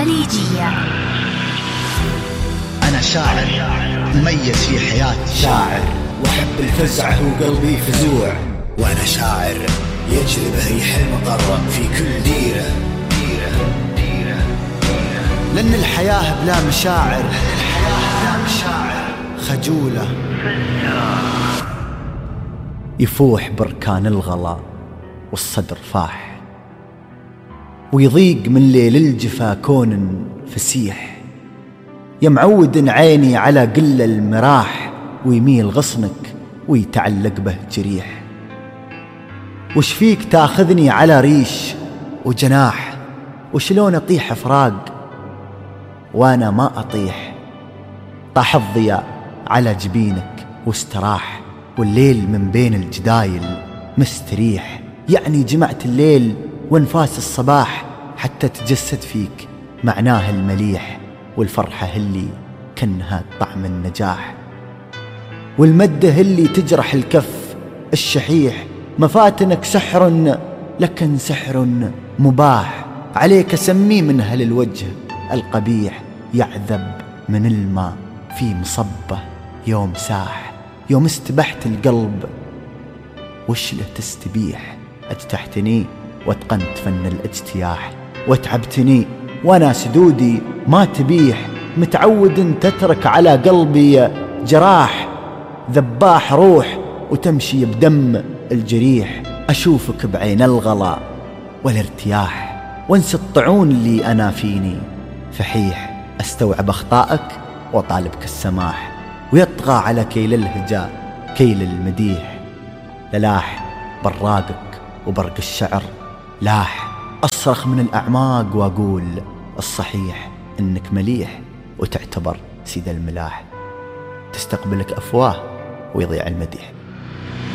الخليجية. أنا شاعر مميز في حياتي، شاعر وحب الفزع وقلبي فزوع، وأنا شاعر يجلب ريح المطر في كل ديرة. لأن الحياة بلا مشاعر خجولة. يفوح بركان الغلا والصدر فاح، ويضيق من ليل الجفا كون فسيح. يا معود عيني على قل المراح، ويميل غصنك ويتعلق به جريح. وش فيك تاخذني على ريش وجناح، وشلون أطيح فراق وانا ما أطيح. طاح الضياء على جبينك واستراح، والليل من بين الجدايل مستريح. يعني جمعت الليل وانفاس الصباح، حتى تجسد فيك معناه المليح. والفرحة اللي كأنها طعم النجاح، والمدة اللي تجرح الكف الشحيح. مفاتنك سحر لكن سحر مباح، عليك سمي من أهل الوجه القبيح. يعذب من الماء في مصبه يوم ساح، يوم استبحت القلب وش له تستبيح. اجتحتني واتقنت فن الاجتياح، واتعبتني وانا سدودي ما تبيح. متعود تترك على قلبي جراح، ذباح روح وتمشي بدم الجريح. أشوفك بعين الغلا والارتياح، وانسى الطعون اللي أنا فيني فحيح. أستوعب أخطائك وطالبك السماح، ويطغى على كيل الهجاء كيل المديح. للاح براقك وبرق الشعر لاح، أصرخ من الأعماق وأقول الصحيح. إنك مليح وتعتبر سيد الملاح، تستقبلك أفواه ويضيع المديح.